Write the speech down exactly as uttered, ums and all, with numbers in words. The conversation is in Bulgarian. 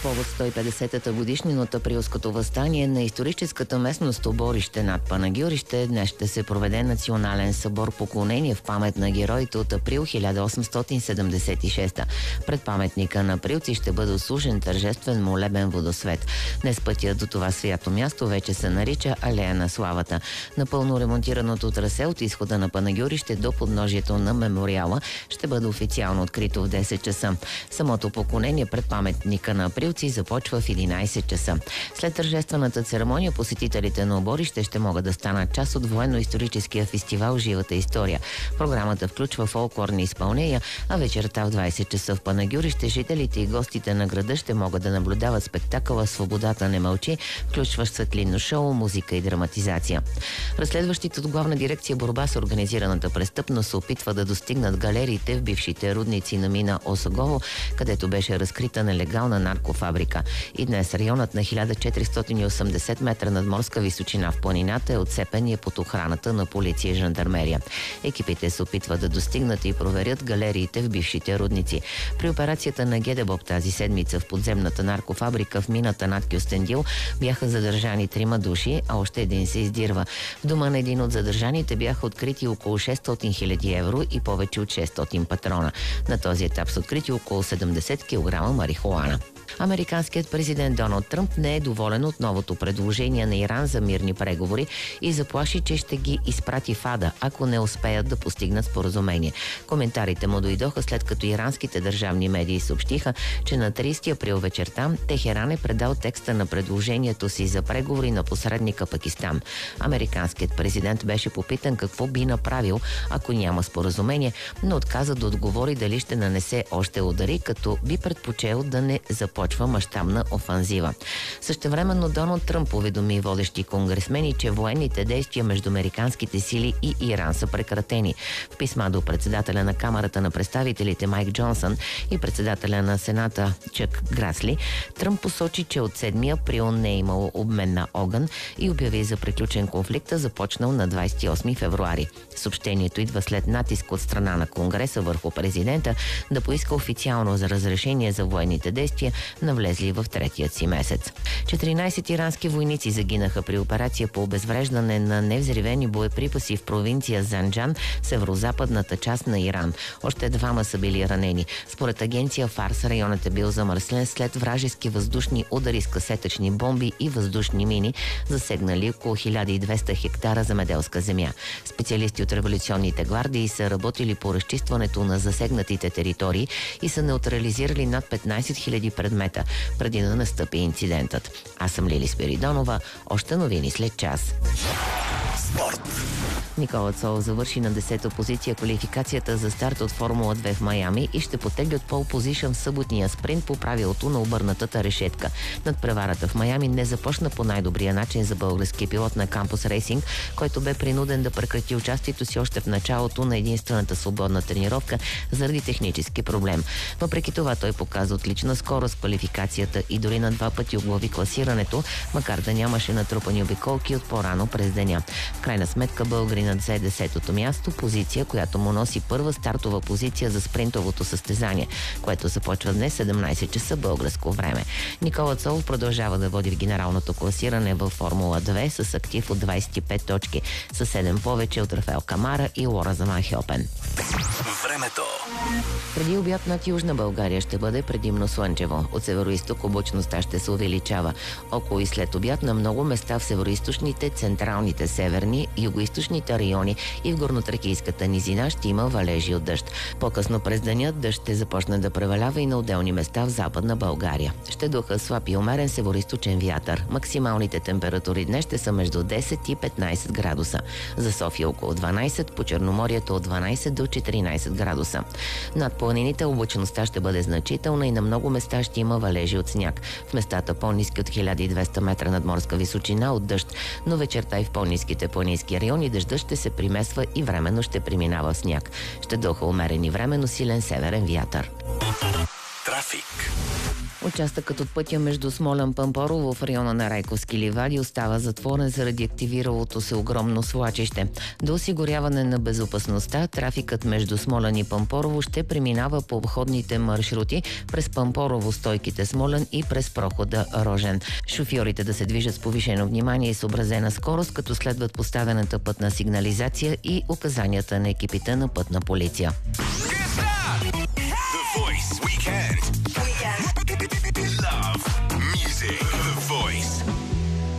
повод сто и петдесетата годишнина от Априлското въстание на историческата местност Оборище над Панагюрище днес ще се проведе национален събор поклонение в памет на героите от април хиляда осемстотин седемдесет и шеста. Пред паметника на априлци ще бъде отслужен тържествен молебен водосвет. Днес пътят до това свято място вече се нарича Алея на славата. Напълно ремонтираното трасе от изхода на Панагюрище до подножието на мемориала ще бъде официално открито в десет часа. Самото поклонение пред паметника на априлци започва в единайсет часа. След тържествената церемония посетителите на Оборище ще могат да станат част от военно-историческия фестивал «Живата история». Програмата включва фолклорни изпълнения, а вечерта в двайсет часа в Панагюрище жителите и гостите на града ще могат да наблюдават спектакъла «Свободата не мълчи», включващ светлинно шоу, музика и драматизация. Разследващите от Главна дирекция борба с организираната престъпност се опитва да достигнат галериите в бившите рудници на мина Осогово, където беше разкрита нелегална наркофабрика. И днес районът на хиляда четиристотин и осемдесет метра надморска височина в планината е отцепен и е под охраната на полиция и жандармерия. Екипите се опитват да достигнат и проверят галериите в бившите рудници. При операцията на Гедебоб тази седмица в подземната наркофабрика в мината над Кюстендил бяха задържани трима души, а още един се издирва. В дома на един от задържаните бяха открити около шестстотин хиляди евро и повече от шестстотин патрона. На този етап са открити около седемдесет килограма марихуана. Американският президент Доналд Тръмп не е доволен от новото предложение на Иран за мирни преговори и заплаши, че ще ги изпрати в ада, ако не успеят да постигнат споразумение. Коментарите му дойдоха след като иранските държавни медии съобщиха, че на трийсети април вечерта Техеран е предал текста на предложението си за преговори на посредника Пакистан. Американският президент беше попитан какво би направил, ако няма споразумение, но отказа да отговори дали ще нанесе още удари, като би предпочел да не започва почва мащабна офанзива. Същевременно Доналд Тръмп уведоми водещи конгресмени, че военните действия между американските сили и Иран са прекратени. В писма до председателя на Камарата на представителите Майк Джонсън и председателя на Сената Чък Грасли, Тръмп посочи, че от седми април не е имало обмен на огън и обяви за приключен конфликта, започнал на двайсет и осми февруари. Съобщението идва след натиск от страна на Конгреса върху президента да поиска официално за разрешение за военните действия, навлезли в третият си месец. четиринайсет ирански войници загинаха при операция по обезвреждане на невзривени боеприпаси в провинция Занджан, северо-западната част на Иран. Още двама са били ранени. Според агенция Фарс районът е бил замърсен след вражески въздушни удари с касетъчни бомби и въздушни мини, засегнали около хиляда и двеста хектара земеделска земя. Специалисти от революционните гвардии са работили по разчистването на засегнатите територии и са неутрализирали над петнайсет хиляди предмета, преди да настъпи инцидентът. Аз съм Лили Спиридонова. Още новини след час. Спорт. Никола Цол завърши на десета позиция квалификацията за старт от Формула две в Майами и ще потегли от пол позишън в съботния спринт по правилото на обърнатата решетка. Надпреварата в Майами не започна по най-добрия начин за българския пилот на Кампус Рейсинг, който бе принуден да прекрати участието си още в началото на единствената свободна тренировка заради технически проблем. Въпреки това той показа отлична скорост в квалификацията и дори на два пъти оглави класирането, макар да нямаше натрупани обиколки от по-рано през деня. В крайна сметка българинът взе десетото място, позиция, която му носи първа стартова позиция за спринтовото състезание, което започва днес седемнайсет часа българско време. Никола Цолов продължава да води в генералното класиране във Формула две с актив от двайсет и пет точки, със седем повече от Рафаел Камара и Лора Заманхьопен. Времето. Преди обяд над Южна България ще бъде предимно слънчево. От североизток облачността ще се увеличава. Около и след обяд на много места в североизточните, централните, северни, югоизточните райони и в горнотракийската низина ще има валежи от дъжд. По-късно през деня дъжд ще започне да превалява и на отделни места в Западна България. Ще духа слаб и умерен североизточен вятър. Максималните температури днес ще са между десет и петнайсет градуса. За София около дванайсет, по Черноморието от дванайсет до четиринайсет градуса. Над планините облачността ще бъде значителна и на много места ще има валежи от сняг. В местата по-ниски от хиляда и двеста метра надморска височина от дъжд, но вечерта и в по-ниските планински райони дъждът ще се примесва и временно ще преминава в сняг. Ще духа умерен и временно силен северен вятър. Трафик. Участъкът от пътя между Смолян Пампорово в района на Райковски ливади остава затворен заради активиралото се огромно свлачище. До осигуряване на безопасността, трафикът между Смолян и Пампорово ще преминава по обходните маршрути през Пампорово, Стойките, Смолян и през прохода Рожен. Шофьорите да се движат с повишено внимание и съобразена скорост, като следват поставената пътна сигнализация и указанията на екипите на пътна полиция.